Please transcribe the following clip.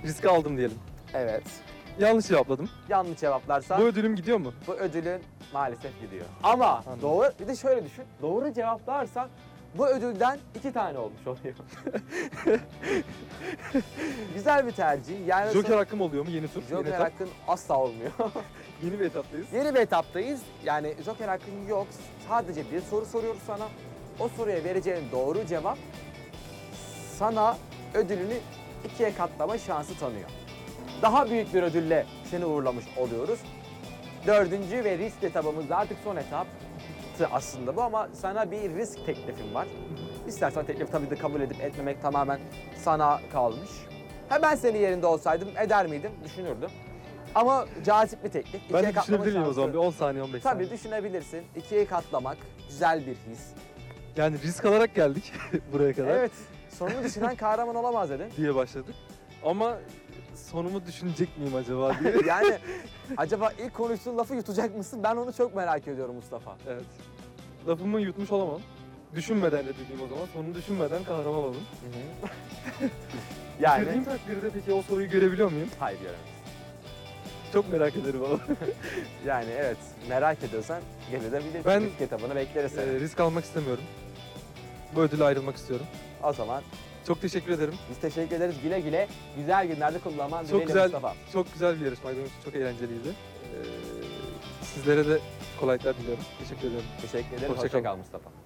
riski aldım diyelim. Evet. Yanlış cevapladım. Yanlış cevaplarsan Bu ödülüm gidiyor mu? bu ödülün maalesef gidiyor. Ama Anladım. doğru, bir de şöyle düşün. Doğru cevaplarsan bu ödülden 2 tane olmuş oluyor. Güzel bir tercih. Yani Joker hakkım oluyor mu yeni tur? Joker yeni etap? hakkın asla olmuyor. Yeni bir etaptayız. Yeni bir etaptayız. Yani Joker hakkın yok. Sadece bir soru soruyoruz sana. O soruya vereceğin doğru cevap sana ödülünü 2'ye katlama şansı tanıyor. Daha büyük bir ödülle seni uğurlamış oluyoruz. 4. ve risk etabımız artık son etaptı aslında bu ama sana bir risk teklifim var. İstersen teklifi tabii de kabul edip etmemek tamamen sana kalmış. Ha ben senin yerinde olsaydım eder miydim? Düşünürdüm. Ama cazip bir teklif. Ben İkiye de katlama düşünebilir miyim o zaman? şansı- Bir 10 saniye 15 Tabii saniye. düşünebilirsin. 2'ye katlamak güzel bir his. Yani risk alarak geldik buraya kadar Evet. Sonunu düşünen kahraman olamaz dedin. diye başladık. Ama sonumu düşünecek miyim acaba diye. Yani acaba ilk konuştuğun lafı yutacak mısın? Ben onu çok merak ediyorum Mustafa. Evet. Lafımı yutmuş olamam. Düşünmeden de dediğim o zaman. Sonunu düşünmeden kahraman olalım. Yani Bitirdiğim takdirde peki o soruyu görebiliyor muyum? hayır göremez. Çok merak ederim ama. Yani evet merak ediyorsan gelebilirsin. Ben, Risk etabını bekleriz seni. Risk almak istemiyorum. Bu ödüle ayrılmak istiyorum. O zaman Çok teşekkür ederim. biz teşekkür ederiz. Güle güle güzel günlerde kullanman Çok dileğiyle güzel, Mustafa. çok güzel bir yarışmaydı. Benim için çok eğlenceliydi. Sizlere de kolaylıklar diliyorum. Teşekkür ederim. Teşekkür ederim. Hoşça Hoşça kalın. kal Mustafa.